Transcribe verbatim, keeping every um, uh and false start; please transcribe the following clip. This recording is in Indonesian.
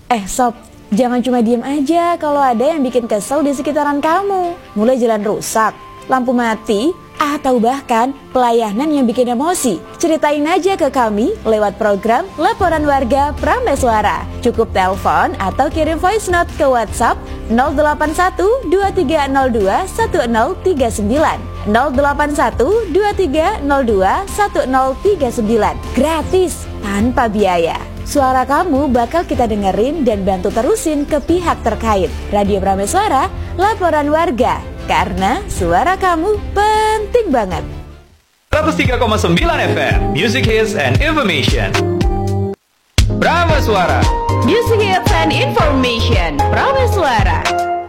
Eh sob, jangan cuma diem aja kalau ada yang bikin kesel di sekitaran kamu. Mulai jalan rusak, lampu mati, atau bahkan pelayanan yang bikin emosi. Ceritain aja ke kami lewat program Laporan Warga Prameswara. Cukup telepon atau kirim voice note ke WhatsApp nol delapan satu dua tiga nol dua satu nol tiga sembilan nol delapan satu dua tiga nol dua satu nol tiga sembilan. Gratis, tanpa biaya. Suara kamu bakal kita dengerin dan bantu terusin ke pihak terkait. Radio Prameswara, Laporan Warga. Karena suara kamu penting banget. seratus tiga koma sembilan F M, Music Hits and Information. Prameswara, Music Hits and Information, Prameswara.